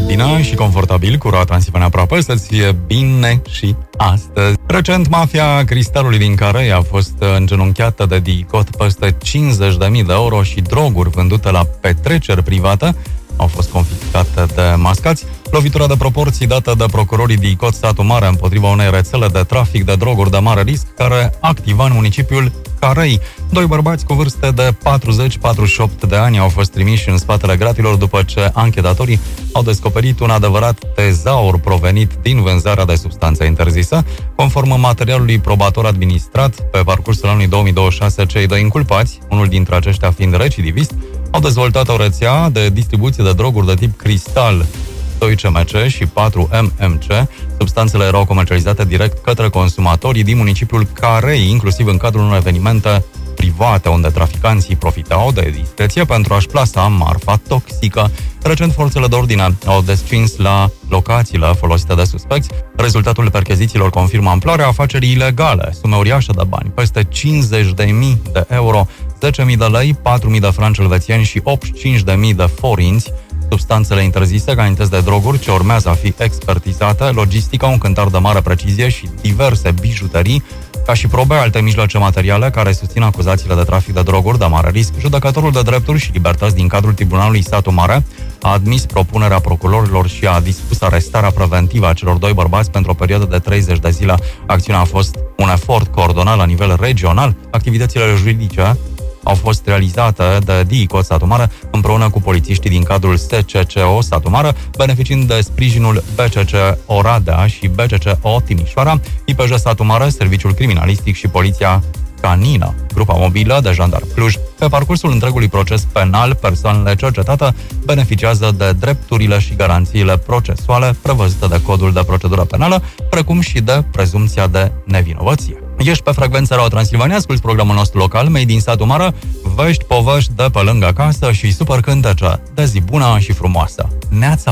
bine și confortabil cu Roa Transilvania aproape, să-ți fie bine și astăzi. Recent, mafia Cristalului din Carei a fost îngenunchiată de DICOT. Peste 50.000 de euro și droguri vândute la petreceri private au fost confiscate de mascați. Lovitura de proporții dată de procurorii DICOT Satu Mare împotriva unei rețele de trafic de droguri de mare risc care activa în municipiul Carei. Doi bărbați cu vârste de 40-48 de ani au fost trimiși în spatele gratilor după ce anchetatorii au descoperit un adevărat tezaur provenit din vânzarea de substanțe interzisă. Conform materialului probator administrat, pe parcursul anului 2026, cei doi inculpați, unul dintre aceștia fiind recidivist, au dezvoltat o rețea de distribuție de droguri de tip cristal, 2 CMC și 4 MMC. Substanțele erau comercializate direct către consumatorii din municipiul Carei, inclusiv în cadrul unor evenimente private, unde traficanții profitau de discreție pentru a-și plasa marfa toxică. Recent, forțele de ordine au descins la locațiile folosite de suspecți. Rezultatul perchezițiilor confirmă amploarea afacerii ilegale, sume uriașe de bani, peste 50.000 de euro, 10.000 de lei, 4.000 de franci elvețieni și 85.000 de forinți. Substanțele interzise ca unități de droguri ce urmează a fi expertizate, logistica, un cântar de mare precizie și diverse bijuterii, ca și probe, alte mijloace materiale care susțin acuzațiile de trafic de droguri de mare risc. Judecătorul de drepturi și libertăți din cadrul Tribunalului Satu Mare a admis propunerea procurorilor și a dispus arestarea preventivă a celor doi bărbați pentru o perioadă de 30 de zile. Acțiunea a fost un efort coordonat la nivel regional. Activitățile juridice au fost realizate de DICOT Satu Mare împreună cu polițiștii din cadrul SCCO Satu Mare, beneficiind de sprijinul BCC Oradea și BCCO Timișoara, IPJ Satu Mare, Serviciul Criminalistic și Poliția Canină, grupa mobilă de jandarmi Cluj. Pe parcursul întregului proces penal, persoanele cercetate beneficiază de drepturile și garanțiile procesuale prevăzute de Codul de Procedură Penală, precum și de prezumția de nevinovăție. Ești pe frecvența Roa Transilvania, asculți programul nostru local, Made din Satu Mare, vești, povești de pe lângă casă și super cântece de zi bună și frumoasă. Neața!